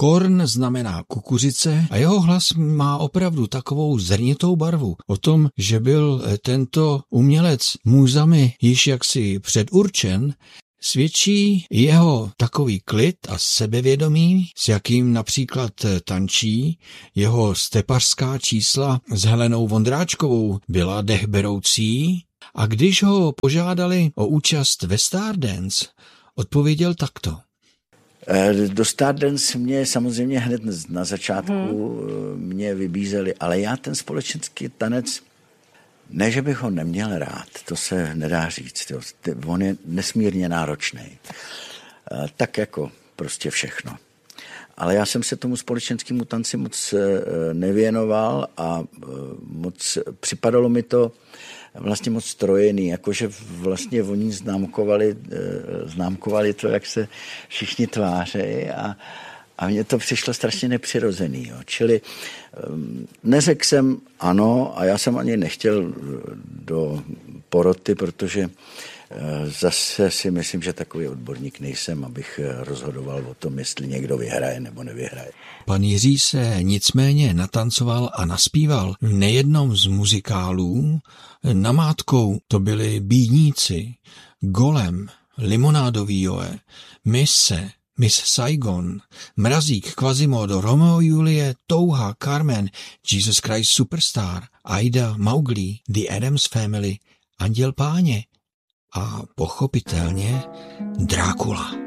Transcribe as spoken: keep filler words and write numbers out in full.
Korn znamená kukuřice a jeho hlas má opravdu takovou zrnitou barvu. O tom, že byl tento umělec můzami již jaksi předurčen, svědčí jeho takový klid a sebevědomí, s jakým například tančí. Jeho stepařská čísla s Helenou Vondráčkovou byla dechberoucí a když ho požádali o účast ve Stardance, odpověděl takto. Do Stardance mě samozřejmě hned na začátku hmm. mě vybízeli, ale já ten společenský tanec, ne, že bych ho neměl rád, to se nedá říct, jo. On je nesmírně náročný, tak jako prostě všechno. Ale já jsem se tomu společenskému tanci moc nevěnoval a moc připadalo mi to vlastně moc strojený, jakože vlastně oni známkovali, známkovali to, jak se všichni tvářejí a, a mně to přišlo strašně nepřirozený. Jo. Čili neřekl jsem ano a já jsem ani nechtěl do poroty, protože zase si myslím, že takový odborník nejsem, abych rozhodoval o tom, jestli někdo vyhraje nebo nevyhraje. Pan Jiří se nicméně natancoval a naspíval v nejednom z muzikálů. Namátkou to byli Bídníci, Golem, Limonádový Joe, Mise, Miss Saigon, Mrazík, Quasimodo, Romeo Julie, Touha, Carmen, Jesus Christ Superstar, Aida, Mowgli, The Addams Family, Anděl Páně a pochopitelně Drákula.